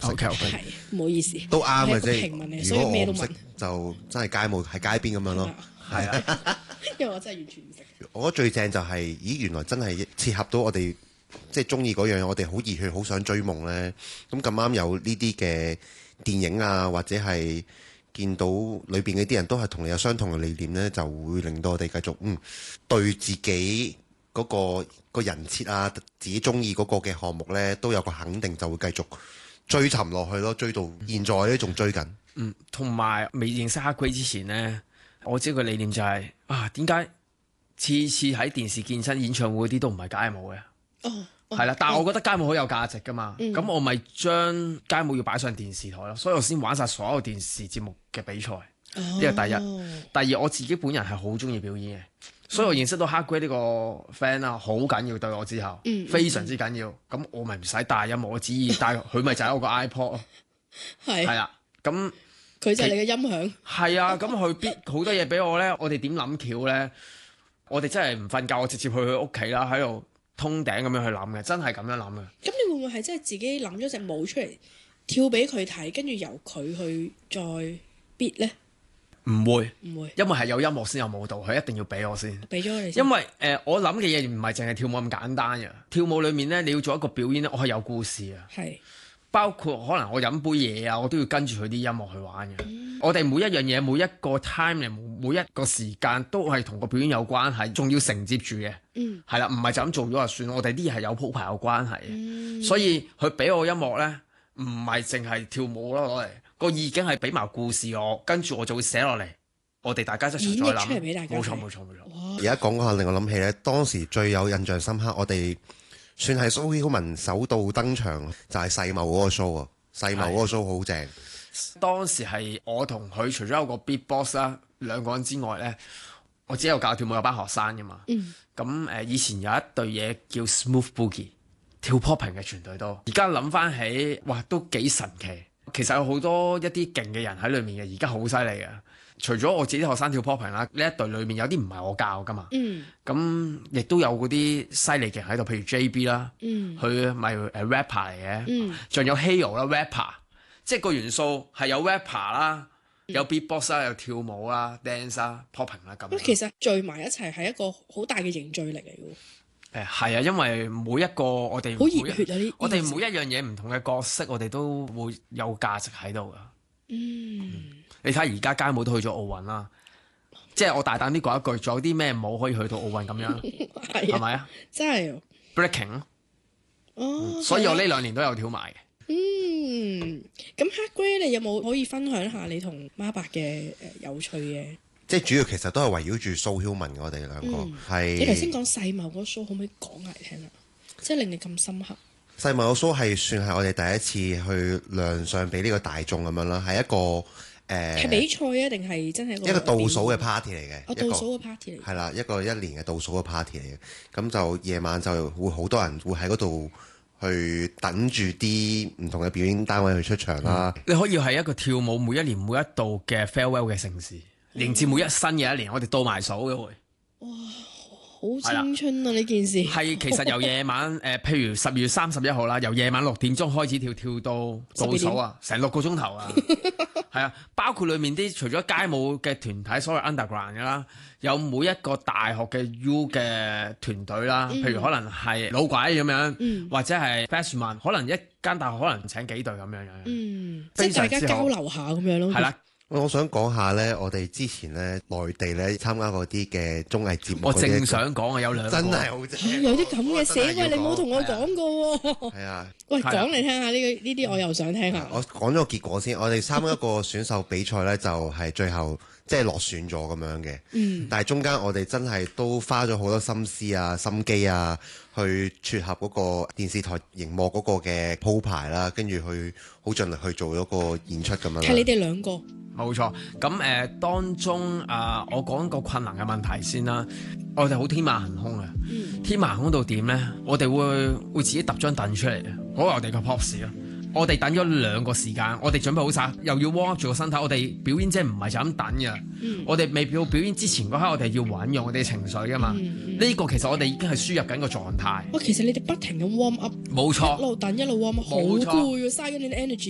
OK， 係唔好意思， 都啱嘅啫。 平民嚟，所以如果咩都問我唔識，就真係街舞喺街邊咁樣咯。 係啊， 因為我真係完全唔識。 我覺得最正就係、咦，原來真係切合到我哋即係中意嗰樣，我哋好熱血，好想追夢呢。咁咁啱有呢啲嘅電影啊，或者係見到裏邊嗰啲人都係同你有相同嘅理念呢，就會令到我哋繼續對自己嗰個人設啊，自己中意嗰個嘅項目呢，都有個肯定，就會繼續追尋落去咯。追到現在呢，仲追緊。 同埋未認識黑龜之前呢，我知個理念就係、點解次次喺電視見親演唱會啲都唔係街舞嘅？係啦，但係我覺得街舞好有價值噶嘛，咁我咪將街舞要擺上電視台咯，所以我先玩晒所有電視節目嘅比賽。呢個第一，第二我自己本人係好中意表演嘅，所以我認識到黑龜呢個 friend 啦，好緊要對我之後，非常之緊要。咁我咪唔使帶音樂，我只要帶佢咪就係我個 iPod 咯。係啦，咁佢就係你嘅音響。 係啊，咁佢必好多嘢俾我咧，我哋點諗橋咧？我哋真係唔瞓覺，我直接去佢屋企啦，喺度通頂咁樣去諗嘅，真係咁樣諗嘅。 咁你會唔會係真係自己諗咗隻舞出嚟跳俾佢睇，跟住由佢去再 beat 咧？ 唔會， 唔會， 因為係有音樂先有舞蹈，佢一定要俾我先。 俾咗你先。 因為我諗嘅嘢唔係淨係跳舞咁簡單嘅。跳舞裏面咧，你要做一個表演咧，我係有故事啊。 係。 包括可能我飲杯嘢啊，我都要跟住佢啲音樂去玩嘅。我哋每一樣嘢，每一個 time 每一個時間都係同個表演有關係，仲要承接住嘅。係啦，唔係就咁做咗就算。我哋啲嘢係有鋪排有關係嘅。所以佢俾我音樂咧，唔係淨係跳舞咯，攞嚟個意境係俾埋故事我，跟住我就會寫落嚟。我哋大家一齊再諗。 出嚟俾大家。 冇錯。 而家講嗰下令我諗起咧，當時最有印象深刻，我哋算係蘇曉文首度登場就係世貿嗰個 show 啊！世貿嗰個 show 好正。 當時係我同佢除咗有個 beatbox 啦兩個人之外咧，我只有教跳舞有班學生噶嘛。咁以前有一隊嘢叫 Smooth Boogie 跳 popping 嘅全隊都。而家諗翻起，哇都幾神奇。其實有好多一啲勁嘅人喺裏面嘅，而家好犀利嘅。除咗我自己學生跳 popping 啦，呢一隊裏面有啲唔係我教噶嘛，咁亦都有嗰啲犀利嘅喺度，譬如 JB 啦，佢咪rapper 嚟嘅，仲有 Hero 啦 rapper， 即係個元素係有 rapper 啦，有 beatbox 啦，有跳舞啦 dance 啦 popping 啦咁。 其實聚埋一齊係一個好大嘅凝聚力嚟嘅。 係啊，因為每一個我哋好熱血啊！ 我哋每一樣嘢唔同嘅角色，我哋都會有價值喺度噶。你睇而家街舞都去咗奧運啦，即係我大膽啲講一句，仲有啲咩舞可以去到奧運咁樣？係咪啊？ 真係 breaking 咯。所以我呢2年都有跳埋嘅。 咁黑龜，你有冇可以分享下你同孖伯嘅有趣嘅？ 即係主要其實都係圍繞住蘇曉文嘅，我哋兩個係。 你頭先講世貿嗰個 show 可唔可以講嚟聽啊？即係令你咁深刻。 世貿個 show 係算係我哋第一次去亮相俾呢個大眾咁樣啦，係一個係比賽啊，定係真係一個倒數嘅 party 嚟嘅。 倒數嘅 party 嚟。 係啦，一個1年嘅倒數嘅 party 嚟嘅。咁就夜晚就會好多人會喺嗰度去等住啲唔同嘅表演單位去出場啦。 你可以係一個跳舞每一年每一度嘅 farewell 嘅盛事，迎接每一新嘅一年，我哋倒埋數嘅會。 哇！好青春啊！呢件事係其實由夜晚譬如12月31號啦，由夜晚6點鐘開始跳到倒數啊，成6個鐘頭啊，係啊，包括裡面啲除咗街舞嘅團體，所謂 underground 嘅啦，有每一個大學嘅 U 嘅團隊啦，譬如可能係老鬼咁樣，或者係 freshman， 可能一間大學可能請幾隊咁樣樣， 即係大家交流下咁樣咯。 係啦。 我想講下咧，我哋之前咧內地咧參加過啲嘅綜藝節目。 我正想講啊，有2個真係好正。 有啲咁嘅寫喂，你冇同我講過喎。 係啊， 喂，講嚟聽下呢啲，我又想聽下。 我講咗個結果先，我哋參加一個選秀比賽咧，就係最後即係落選咗咁樣嘅。但係中間我哋真係都花咗好多心思啊、心機啊，去撮合嗰個電視台熒幕嗰個嘅鋪排啦，跟住去好盡力去做咗個演出咁樣。 係你哋2個。 冇錯，咁當中我講個困難嘅問題先啦。我哋好天馬行空嘅，天馬行空到點呢？我哋會自己揼張凳出嚟嘅，好我哋個 pose 咯。我哋等咗2個時間，我哋準備好晒，又要 warm up 住個身體。我哋表演者唔係就咁等嘅，我哋未到表演之前嗰刻，我哋要醞釀我哋嘅情緒噶嘛。呢個其實我哋已經係輸入緊個狀態。 其實你哋不停咁 warm up， 冇錯， 一路等一路 warm up，好攰啊，嘥緊你啲 energy。